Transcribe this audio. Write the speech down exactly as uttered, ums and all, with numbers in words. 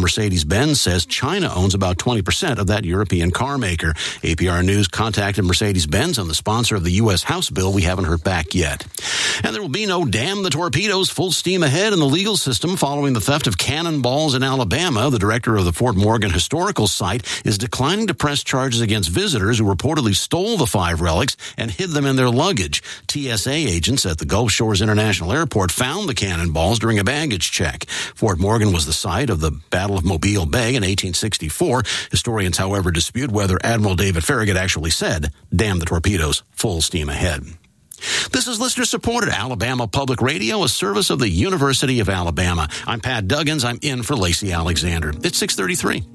Mercedes-Benz says China owns about twenty percent of that European car maker. A P R News contacted Mercedes-Benz on the sponsor of the U S House bill. We haven't heard back yet. And there will be no damn the torpedoes, full steam ahead in the legal system following the theft of cannonballs in Alabama. The director of the Fort Morgan Historical Site is declining to press charges against visitors who reportedly stole the five relics and hid them in their luggage. T S A agents at the Gulf Shores International Airport found the cannonballs during a baggage check. Fort Morgan was the site of the Battle of Mobile Bay in eighteen sixty-four. Historians, however, dispute whether Admiral David Farragut actually said, "Damn the torpedoes, full steam ahead." This is listener-supported Alabama Public Radio, a service of the University of Alabama. I'm Pat Duggins. I'm in for Lacey Alexander. It's six thirty-three.